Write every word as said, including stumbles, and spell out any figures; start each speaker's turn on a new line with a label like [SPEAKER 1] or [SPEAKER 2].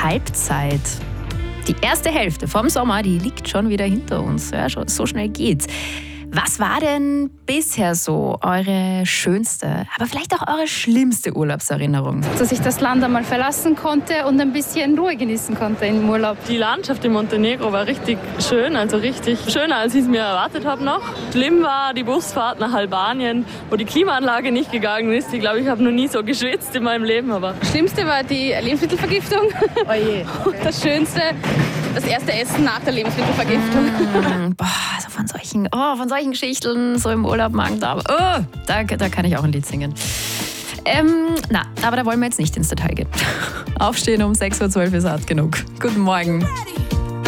[SPEAKER 1] Halbzeit. Die erste Hälfte vom Sommer, die liegt schon wieder hinter uns. Ja, schon, so schnell geht's. Was war denn bisher so eure schönste, aber vielleicht auch eure schlimmste Urlaubserinnerung?
[SPEAKER 2] Dass ich das Land einmal verlassen konnte und ein bisschen Ruhe genießen konnte im Urlaub.
[SPEAKER 3] Die Landschaft in Montenegro war richtig schön, also richtig schöner, als ich es mir erwartet habe noch. Schlimm war die Busfahrt nach Albanien, wo die Klimaanlage nicht gegangen ist. Ich glaube, ich habe noch nie so geschwitzt in meinem Leben. Aber
[SPEAKER 2] Das Schlimmste war die Lebensmittelvergiftung.
[SPEAKER 3] oh je.
[SPEAKER 2] Und das Schönste, das erste Essen nach der Lebensmittelvergiftung.
[SPEAKER 1] Mm, boah, also von solchen, oh, von solchen Geschichten, so im Urlaub, Magen-Darm. Oh, da, da kann ich auch ein Lied singen. Ähm, na, aber da wollen wir jetzt nicht ins Detail gehen. Aufstehen um sechs Uhr zwölf ist hart genug. Guten Morgen.